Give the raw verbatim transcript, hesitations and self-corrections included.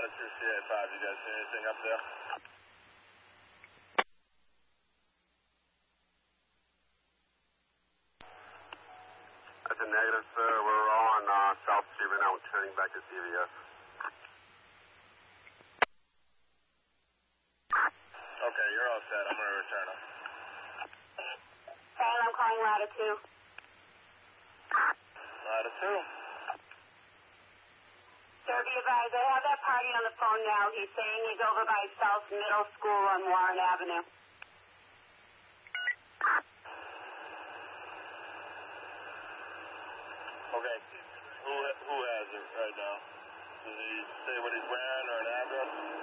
Latitude C A five, you guys see anything up there? That's a negative, sir. We're on uh, South Street right now. We're turning back to C V S. Okay, you're all set. I'm going to return them. Sam, I'm calling Latitude. Latitude. Sir, be advised, I have that party on the phone now. He's saying he's over by South Middle School on Warren Avenue. Okay. Who who has it right now? Does he say what he's wearing or an address?